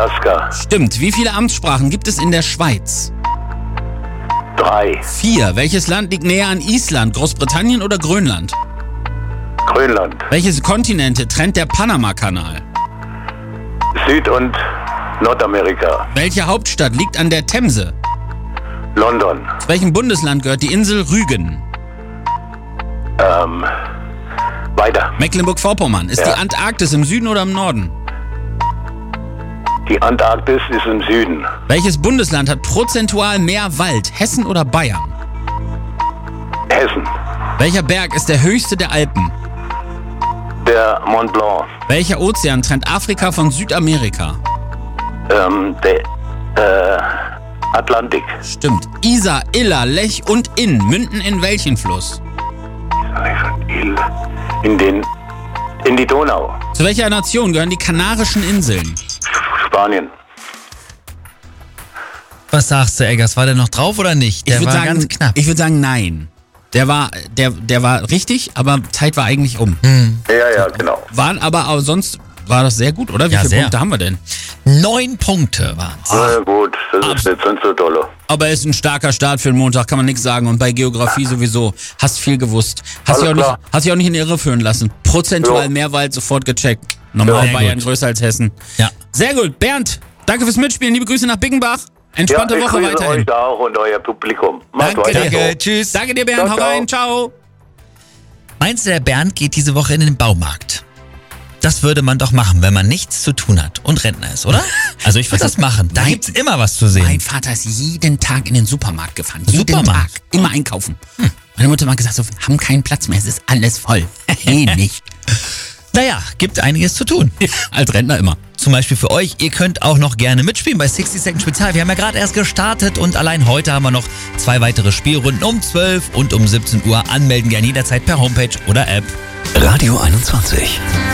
Madagaskar. Stimmt. Wie viele Amtssprachen gibt es in der Schweiz? 3. 4. Welches Land liegt näher an Island? Großbritannien oder Grönland? Grönland. Welche Kontinente trennt der Panama-Kanal? Süd- und Nordamerika. Welche Hauptstadt liegt an der Themse? London. Zu welchem Bundesland gehört die Insel Rügen? Weiter. Mecklenburg-Vorpommern. Ist Ja. die Antarktis im Süden oder im Norden? Die Antarktis ist im Süden. Welches Bundesland hat prozentual mehr Wald? Hessen oder Bayern? Hessen. Welcher Berg ist der höchste der Alpen? Der Mont Blanc. Welcher Ozean trennt Afrika von Südamerika? Der Atlantik. Stimmt. Isar, Iller, Lech und Inn münden in welchen Fluss? In die Donau. Zu welcher Nation gehören die Kanarischen Inseln? Spanien. Was sagst du, Eggers? War der noch drauf oder nicht? Der war ganz knapp. Ich würde sagen, nein. Der war richtig, aber Zeit war eigentlich um. Ja, genau. Aber sonst war das sehr gut, oder? Wie Ja, viele sehr. Punkte haben wir denn? 9 Punkte waren's. Na gut, das ist nicht so dolle. Aber ist ein starker Start für den Montag, kann man nichts sagen. Und bei Geografie sowieso. Hast viel gewusst. Hast dich auch nicht in die Irre führen lassen. Prozentual Jo. mehr Wald sofort gecheckt. Normal Ja, Bayern gut. größer als Hessen. Ja. Sehr gut. Bernd, danke fürs Mitspielen. Liebe Grüße nach Bickenbach. Entspannte ich Woche grüße weiterhin. euch auch und euer Publikum. Macht Danke weiter dir. so. Tschüss. Danke dir, Bernd. Ciao, Hau ciao. rein. Ciao. Meinst du, der Bernd geht diese Woche in den Baumarkt? Das würde man doch machen, wenn man nichts zu tun hat und Rentner ist, oder? Also ich würde das machen. Da gibt's immer was zu sehen. Mein Vater ist jeden Tag in den Supermarkt gefahren. Jeden Supermarkt? Tag. Immer einkaufen. Meine Mutter hat mal gesagt, so, wir haben keinen Platz mehr. Es ist alles voll. Nee, nicht. Naja, gibt einiges zu tun. Als Rentner immer. Zum Beispiel für euch. Ihr könnt auch noch gerne mitspielen bei 60 Second Spezial. Wir haben ja gerade erst gestartet und allein heute haben wir noch 2 weitere Spielrunden um 12 und um 17 Uhr. Anmelden gerne jederzeit per Homepage oder App. Radio 21.